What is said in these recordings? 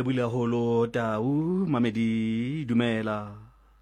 Bula holo tau mamedi dumela.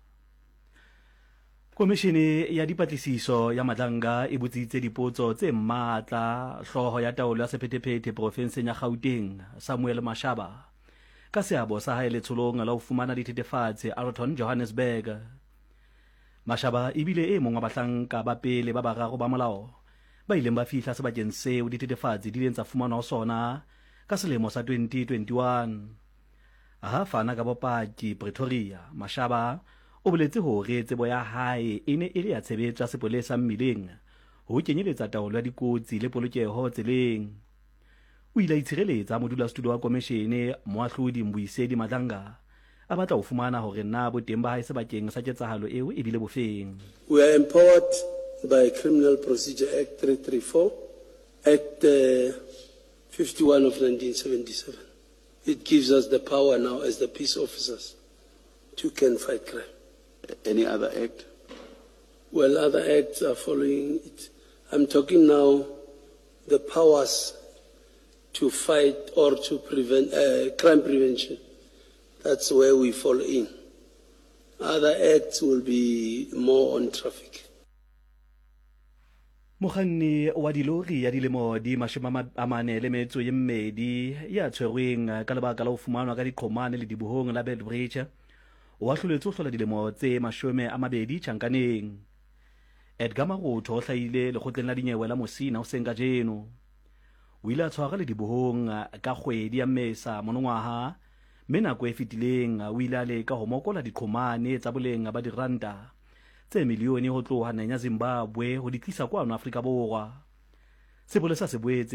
Komishene ya dipatlisiso ya Madlanga e botsitse dipotso tse matla hloho ya taolo ya sephethephethe profenseng ya Gauteng Samuel Mashaba ka seabo sa hae letsholong la ho fumana dithethefatsi Alton Johannesburg. Mashaba ebile e mong wa bahlanka ba pele ba bararo ba molao ba ileng ba fihla sebakeng seo dithethefatsi di ileng tsa fumanwa ho sona ka selemo sa 2021. Ha fana ka bopaki Pretoria, Mashaba o boletse hore tsebo ya hae e ne e le ya tshebetso ya sepolesa mmileng ho kenyeletsa taolo ya dikotsi le polokeho tseleng. O ile a itshireletsa modulasetulo wa komishene Moahlodi Mbuisedi Madlanga a batla ho fumana hore na boteng ba hae sebakeng sa ketsahalo eo e bile bofeng. We are empowered by Criminal Procedure Act 334, Act 51 of 1977. It gives us the power now as the peace officers to can fight crime. Any other act? Well, other acts are following it. I'm talking now the powers to fight or to prevent crime prevention. That's where we fall in. Other acts will be more on traffic. Mokganni wa dilori ya dilemo di 42 ya tshwerweng ka lebaka la ho fumanwa ka diqhomane le dibohong la Beldbridge o ahloletswe ho hlola dilemo tse 20 tjhankaneng. Edgar Marotho o hlahile lekgotleng la dinyewe la Mosina hoseng kajeno. O ile a tshwara le dibohong ka kgwedi ya Mmesa monongwaha, mme nako e fetileng o ile a leka ho mokola diqhomane tsa boleng ba diranta tse milione ho tloha naheng ya Zimbabwe ho di tlisa kwano Afrika Borwa. Sepolesa se boetse